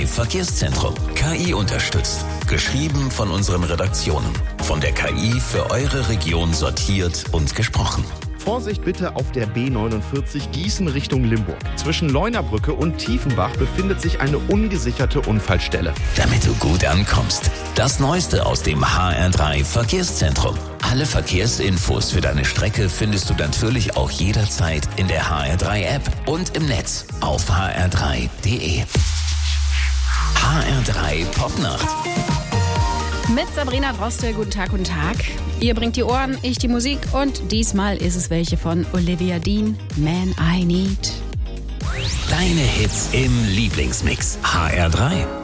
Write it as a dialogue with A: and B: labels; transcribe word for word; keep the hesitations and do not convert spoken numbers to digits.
A: drei Verkehrszentrum. K I unterstützt. Geschrieben von unseren Redaktionen. Von der K I für eure Region sortiert und gesprochen.
B: Vorsicht bitte auf der B neunundvierzig Gießen Richtung Limburg. Zwischen Leunabrücke und Tiefenbach befindet sich eine ungesicherte Unfallstelle.
A: Damit du gut ankommst. Das Neueste aus dem H R drei Verkehrszentrum. Alle Verkehrsinfos für deine Strecke findest du natürlich auch jederzeit in der H R drei App und im Netz auf h r drei punkt d e. H R drei Popnacht.
C: Mit Sabrina Droste, guten Tag, guten Tag. Ihr bringt die Ohren, ich die Musik und diesmal ist es welche von Olivia Dean, Man I Need.
A: Deine Hits im Lieblingsmix. H R drei.